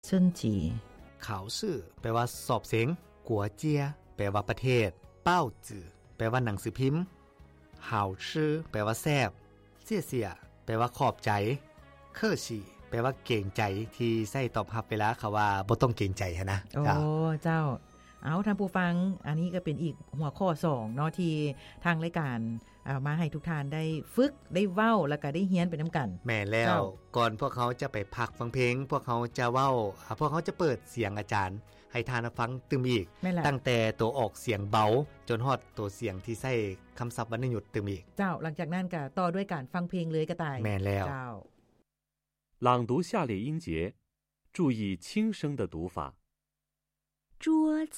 孙จีข่าวชื่อแปลว่าสอบเสียงกัวเจียแปลว่าประเทศเป้าจื่อแปลว่าหนังสือพิมพ์ห่าวชื่อแปลว่าแซ่บเสี่ยเสี่ยแปลว่าขอบใจเคอฉี่แปลว่าเก่งใจที่ใส่ตอบรับเวลาเขาว่าบ่ต้องเก่งใจนะโอ้เจ้าเอาท่านผู้ฟังอันนี้ก็เป็นอีกหัวข้อ2เนาะที่ทางรายการมาให้ทุกท่านได้ฝึกได้เว้าแล้วก็ได้เรียนไปนํากันแม่แล้วก่อนพวกเขาจะไปพักฟังเพลงพวกเขาจะเว้าพวกเขาจะเปิดเสียงอาจารย์ให้ทานฟังตึมอีกตั้งแต่ตัวออกเสียงเบาจนฮอดตัวเสียงที่ใช้คําศัพท์วรรณยุกต์ตึมอีกเจ้าหลังจากนั้นก็ต่อด้วยการฟังเพลงเลยก็ตายแม่แล้วเจ้า朗读下列音节注意轻声的读法桌子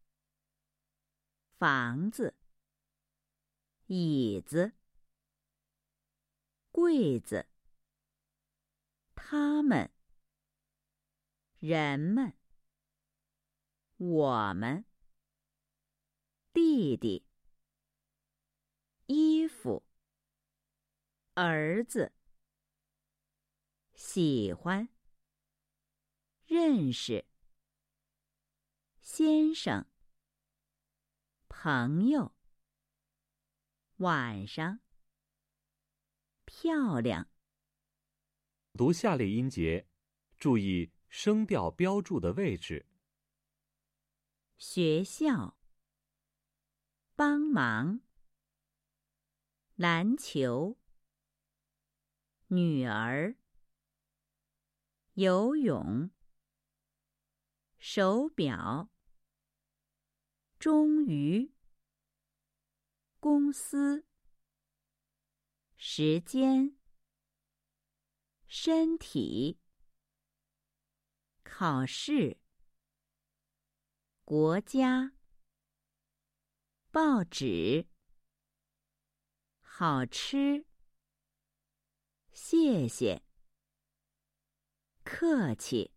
房子椅子柜子他们人们我们弟弟衣服儿子喜欢认识先生朋友晚上漂亮读下列音节注意声调标注的位置学校帮忙篮球女儿游泳手表终于公司时间身体考试国家报纸好吃谢谢客气